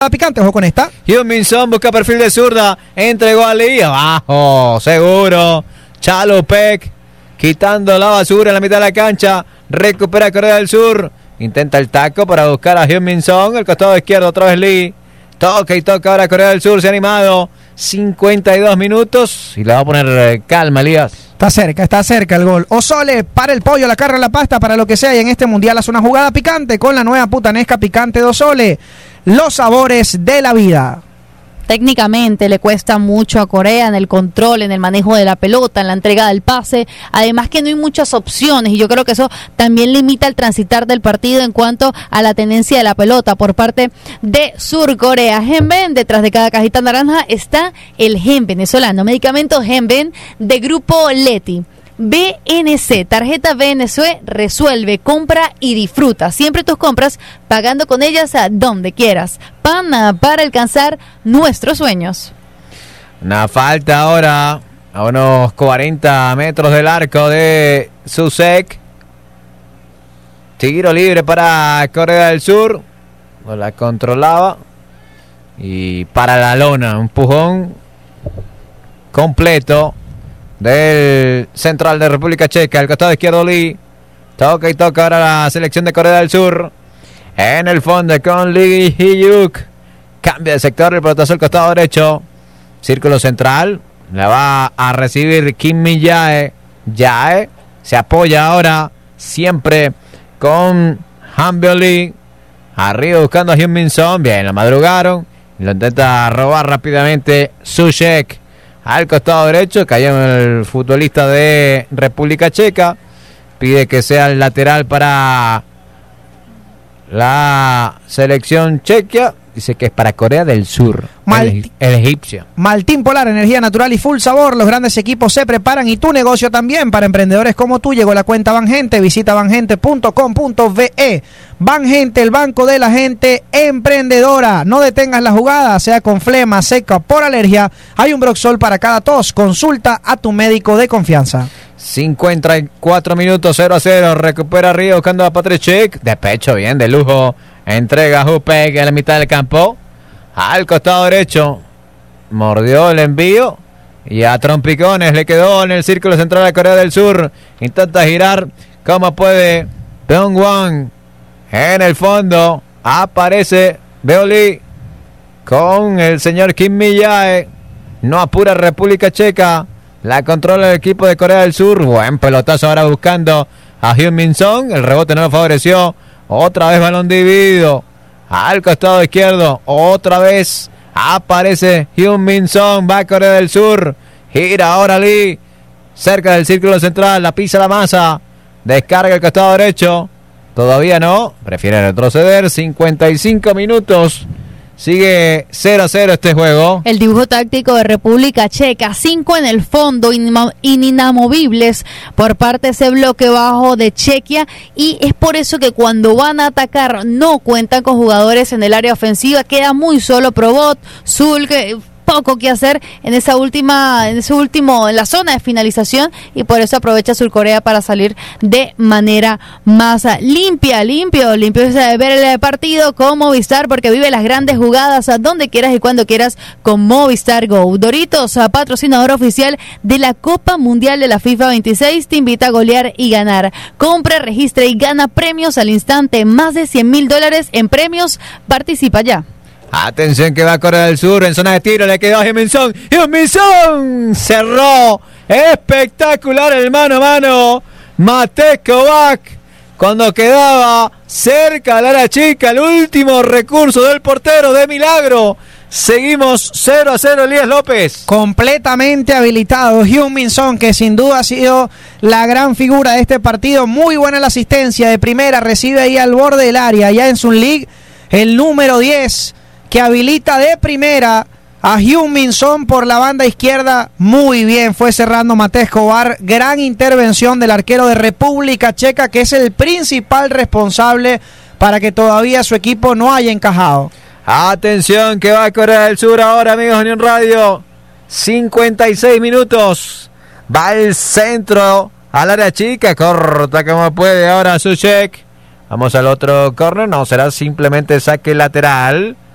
Picante, ojo con esta. Heung-min Son busca perfil de zurda, entregó a Lee, abajo, seguro. Chalupek quitando la basura en la mitad de la cancha, recupera Corea del Sur, intenta el taco para buscar a Heung-min Son, el costado izquierdo otra vez Lee, toca y toca ahora Corea del Sur, se ha animado, 52 minutos y le va a poner calma, Elías. Está cerca el gol. Osole para el pollo, la carne, la pasta, para lo que sea. Y en este mundial hace una jugada picante con la nueva putanesca picante de Osole. Los sabores de la vida. Técnicamente le cuesta mucho a Corea en el control, en el manejo de la pelota, en la entrega del pase. Además que no hay muchas opciones y yo creo que eso también limita el transitar del partido en cuanto a la tenencia de la pelota por parte de Sur Corea. Henben, detrás de cada cajita naranja está el Gen venezolano, medicamento Henben de Grupo Leti. BNC, tarjeta BNC, resuelve, compra y disfruta. Siempre tus compras pagando con ellas a donde quieras. PAN para alcanzar nuestros sueños. Una falta ahora a unos 40 metros del arco de Susek. Tiro libre para Corea del Sur. No la controlaba. Y para la lona, un empujón completo del central de República Checa, el costado izquierdo Lee, toca y toca ahora la selección de Corea del Sur, en el fondo con Lee Hee-yuk, cambia de sector, el pelotazo al costado derecho, círculo central, la va a recibir Kim Min-jae, Jae, se apoya ahora, siempre con Han Bio-lee, arriba buscando a Heung-min Son, bien, lo madrugaron, lo intenta robar rápidamente Susek, al costado derecho, cayó el futbolista de República Checa, pide que sea el lateral para la selección chequia, dice que es para Corea del Sur, el egipcio. Maltín Polar, energía natural y full sabor, los grandes equipos se preparan y tu negocio también. Para emprendedores como tú llegó la cuenta Banjente, visita banjente.com.ve. Banjente, el banco de la gente emprendedora. No detengas la jugada, sea con flema, seca, por alergia, hay un Broxol para cada tos. Consulta a tu médico de confianza. 54 minutos, 0-0, recupera Río buscando a Patrick, de pecho, bien, de lujo, entrega a Hupek en la mitad del campo, al costado derecho, mordió el envío, y a trompicones le quedó en el círculo central de Corea del Sur, intenta girar como puede, Pyongyang, en el fondo, aparece Beoli, con el señor Kim Min-jae, no apura República Checa, la controla el equipo de Corea del Sur. Buen pelotazo ahora buscando a Heung-min Son. El rebote no lo favoreció. Otra vez balón dividido. Al costado izquierdo. Otra vez aparece Heung-min Son. Va a Corea del Sur. Gira ahora Lee. Cerca del círculo central. La pisa la masa. Descarga el costado derecho. Todavía no. Prefiere retroceder. 55 minutos. Sigue 0-0 este juego. El dibujo táctico de República Checa, 5 en el fondo, inamovibles por parte de ese bloque bajo de Chequia, y es por eso que cuando van a atacar no cuentan con jugadores en el área ofensiva, queda muy solo Probot, Zulk, poco que hacer en esa última, en la zona de finalización, y por eso aprovecha Sur Corea para salir de manera más limpio es ver el partido con Movistar, porque vive las grandes jugadas a donde quieras y cuando quieras con Movistar Go. Doritos, patrocinador oficial de la Copa Mundial de la FIFA 26, te invita a golear y ganar. Compra, registra y gana premios al instante, más de $100,000 en premios, participa ya. Atención que va a Corea del Sur en zona de tiro, le quedó a Heung-min Son. Heung-min Son cerró, espectacular el mano a mano. Matej Kovac cuando quedaba cerca del área chica, el último recurso del portero de milagro. Seguimos 0-0, Elías López. Completamente habilitado Heung-min Son, que sin duda ha sido la gran figura de este partido. Muy buena la asistencia de primera, recibe ahí al borde del área, ya en Sun League, el número 10. Que habilita de primera a Heung-min Son por la banda izquierda. Muy bien, fue cerrando Matej Kovac. Gran intervención del arquero de República Checa, que es el principal responsable para que todavía su equipo no haya encajado. Atención que va a Corea del Sur ahora, amigos de Unión Radio. 56 minutos. Va al centro, al área chica. Corta como puede ahora Susek. Vamos al otro corner. No, será simplemente saque lateral.